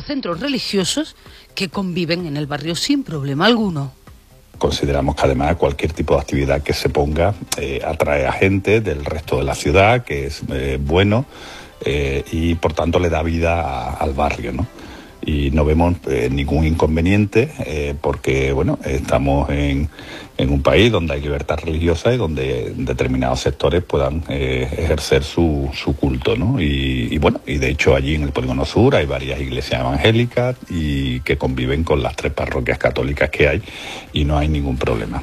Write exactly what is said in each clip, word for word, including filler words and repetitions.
centros religiosos que conviven en el barrio sin problema alguno. Consideramos que además cualquier tipo de actividad que se ponga eh, atrae a gente del resto de la ciudad, que es eh, bueno eh, y por tanto le da vida a, al barrio, ¿no? Y no vemos eh, ningún inconveniente eh, porque bueno, estamos en, en un país donde hay libertad religiosa y donde determinados sectores puedan eh, ejercer su, su culto, ¿no? Y, y bueno, y de hecho allí en el Polígono Sur hay varias iglesias evangélicas y que conviven con las tres parroquias católicas que hay y no hay ningún problema.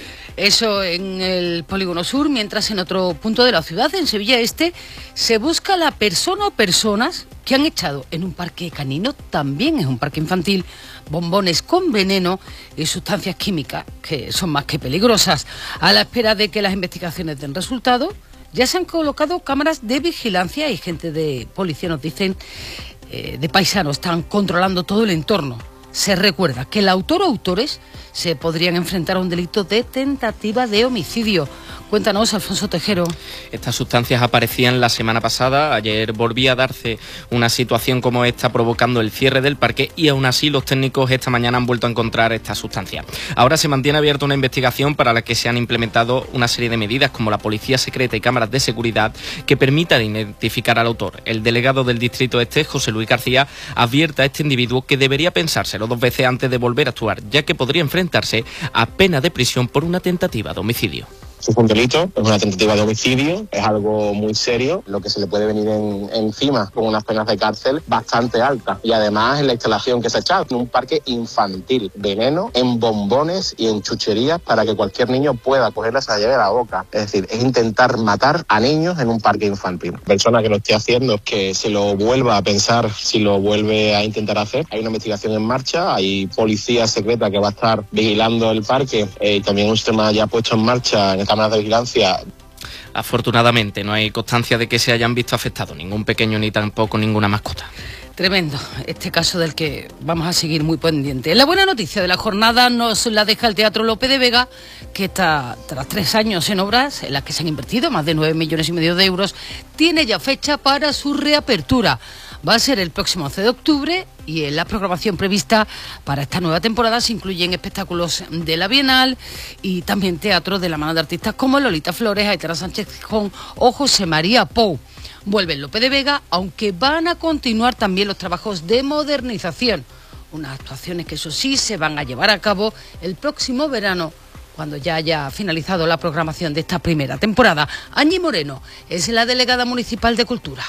Eso en el Polígono Sur, mientras en otro punto de la ciudad, en Sevilla Este, se busca la persona o personas que han echado en un parque canino, también es un parque infantil, bombones con veneno y sustancias químicas que son más que peligrosas. A la espera de que las investigaciones den resultado, ya se han colocado cámaras de vigilancia y gente de policía, nos dicen, eh, de paisanos, están controlando todo el entorno. Se recuerda que el autor o autores se podrían enfrentar a un delito de tentativa de homicidio. Cuéntanos, Alfonso Tejero. Estas sustancias aparecían la semana pasada. Ayer volvía a darse una situación como esta, provocando el cierre del parque, y aún así los técnicos esta mañana han vuelto a encontrar estas sustancias. Ahora se mantiene abierta una investigación para la que se han implementado una serie de medidas como la policía secreta y cámaras de seguridad que permitan identificar al autor. El delegado del distrito este, José Luis García, advierte a este individuo que debería pensárselo dos veces antes de volver a actuar, ya que podría enfrentarse a pena de prisión por una tentativa de homicidio. Es un delito, es una tentativa de homicidio, es algo muy serio, lo que se le puede venir en, encima con unas penas de cárcel bastante altas. Y además en la instalación que se ha echado, en un parque infantil, veneno en bombones y en chucherías para que cualquier niño pueda cogerlas y se la lleve a la boca. Es decir, es intentar matar a niños en un parque infantil. Persona que lo esté haciendo, que se lo vuelva a pensar, si lo vuelve a intentar hacer. Hay una investigación en marcha, hay policía secreta que va a estar vigilando el parque eh, y también un sistema ya puesto en marcha en cámaras de vigilancia. Afortunadamente no hay constancia de que se hayan visto afectados ningún pequeño ni tampoco ninguna mascota. Tremendo este caso del que vamos a seguir muy pendiente. La buena noticia de la jornada nos la deja el Teatro Lope de Vega, que está tras tres años en obras en las que se han invertido más de nueve millones y medio de euros, tiene ya fecha para su reapertura. Va a ser el próximo once de octubre y en la programación prevista para esta nueva temporada se incluyen espectáculos de la Bienal y también teatro de la mano de artistas como Lolita Flores, Aitana Sánchez Gijón o José María Pou. Vuelve el Lope de Vega, aunque van a continuar también los trabajos de modernización. Unas actuaciones que eso sí se van a llevar a cabo el próximo verano, cuando ya haya finalizado la programación de esta primera temporada. Angie Moreno es la delegada municipal de Cultura.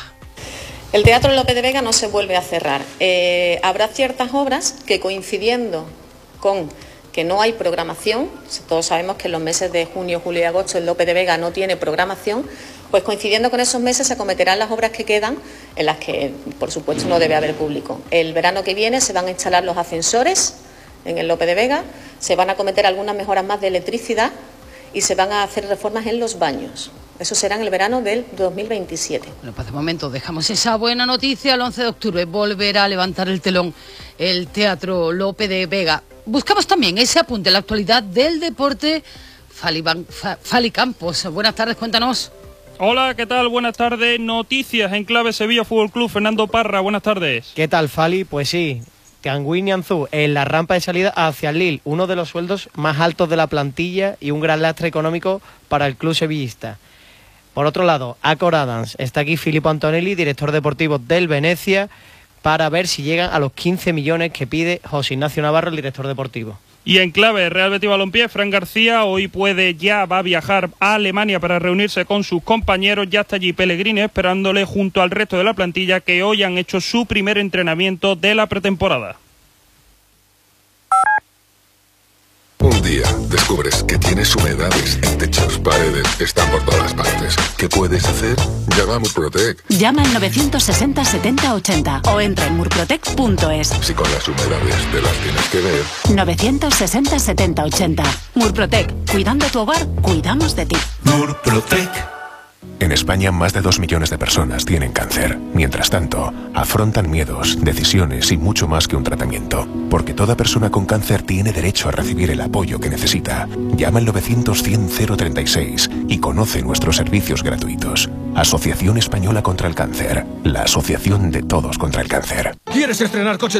El Teatro Lope de Vega no se vuelve a cerrar. Eh, habrá ciertas obras que, coincidiendo con que no hay programación, todos sabemos que en los meses de junio, julio y agosto el Lope de Vega no tiene programación, pues coincidiendo con esos meses se acometerán las obras que quedan, en las que, por supuesto, no debe haber público. El verano que viene se van a instalar los ascensores en el Lope de Vega, se van a acometer algunas mejoras más de electricidad y se van a hacer reformas en los baños. Eso será en el verano del dos mil veintisiete. Bueno, pues de momento dejamos esa buena noticia. El once de octubre volverá a levantar el telón el Teatro Lope de Vega. Buscamos también ese apunte en la actualidad del deporte. Fali, Fali Campos, buenas tardes, cuéntanos. Hola, ¿qué tal? Buenas tardes. Noticias en clave Sevilla Fútbol Club. Fernando Parra, buenas tardes. ¿Qué tal, Fali? Pues sí, Tanguy Nianzú en la rampa de salida hacia el Lille, uno de los sueldos más altos de la plantilla y un gran lastre económico para el club sevillista. Por otro lado, Acor Adams, está aquí Filippo Antonelli, director deportivo del Venecia, para ver si llegan a los quince millones que pide José Ignacio Navarro, el director deportivo. Y en clave, Real Betis Balompié, Fran García hoy puede, ya va a viajar a Alemania para reunirse con sus compañeros. Ya está allí Pellegrini esperándole junto al resto de la plantilla, que hoy han hecho su primer entrenamiento de la pretemporada. Un día descubres que tienes humedades en techos, paredes, están por todas partes. ¿Qué puedes hacer? Llama a Murprotec. Llama al novecientos sesenta setenta ochenta o entra en murprotec punto es. Si con las humedades te las tienes que ver. novecientos sesenta setenta ochenta. Murprotec. Cuidando tu hogar, cuidamos de ti. Murprotec. En España, más de dos millones de personas tienen cáncer. Mientras tanto, afrontan miedos, decisiones y mucho más que un tratamiento. Porque toda persona con cáncer tiene derecho a recibir el apoyo que necesita. Llama al novecientos cien cero treinta y seis y conoce nuestros servicios gratuitos. Asociación Española contra el Cáncer. La asociación de todos contra el cáncer. ¿Quieres estrenar coche